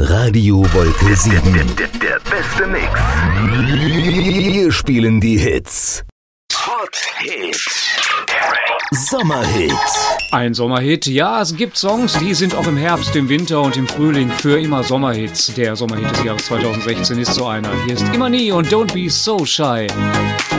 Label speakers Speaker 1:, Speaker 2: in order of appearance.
Speaker 1: Radio Wolke 7.
Speaker 2: Der beste Mix.
Speaker 1: Wir spielen die Hits.
Speaker 2: Hot Hits.
Speaker 1: Sommerhit.
Speaker 3: Ein Sommerhit, ja, es gibt Songs, die sind auch im Herbst, im Winter und im Frühling für immer Sommerhits. Der Sommerhit des Jahres 2016 ist so einer. Hier ist Immer Nie und Don't Be So Shy.